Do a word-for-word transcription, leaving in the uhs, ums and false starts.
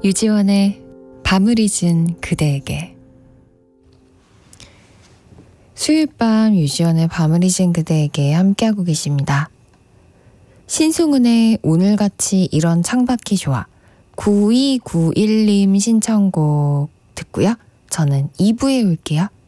유지원의 밤을 잊은 그대에게. 수요일 밤 유지원의 밤을 잊은 그대에게 함께하고 계십니다. 신승훈의 오늘같이 이런 창밖이 좋아 구이구일 님 신청곡 듣고요. 저는 이 부에 올게요.